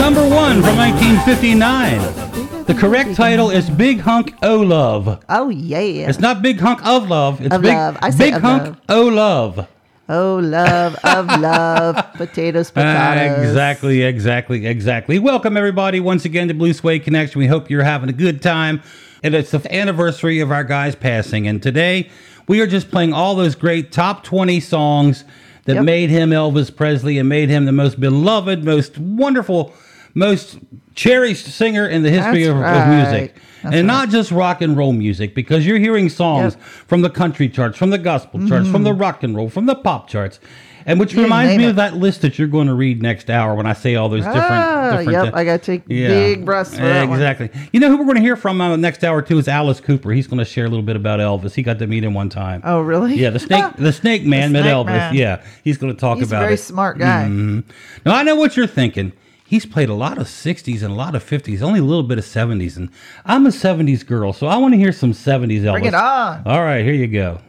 number one from 1959. The correct title is Big Hunk O' Love. Oh, yeah. It's not Big Hunk of Love. It's Of Big, love. I said Big of Hunk love. O' Love. Oh, love of love. Potatoes, potatoes. Exactly. Welcome, everybody, once again to Blue Suede Connection. We hope you're having a good time. And it's the anniversary of our guy's passing. And today, we are just playing all those great top 20 songs that made him Elvis Presley and made him the most beloved, most wonderful, most cherished singer in the history of music. And not just rock and roll music, because you're hearing songs from the country charts, from the gospel charts, from the rock and roll, from the pop charts. And which reminds me of that list that you're going to read next hour when I say all those different I got to take big breaths for that one. Exactly. You know who we're going to hear from next hour, too, is Alice Cooper. He's going to share a little bit about Elvis. He got to meet him one time. Oh, really? Yeah, the snake man met Elvis. Man. Yeah, he's going to talk about it. He's a very smart guy. Mm-hmm. Now, I know what you're thinking. He's played a lot of 60s and a lot of 50s, only a little bit of 70s. And I'm a 70s girl, so I want to hear some 70s Elvis. Bring it on. All right, here you go.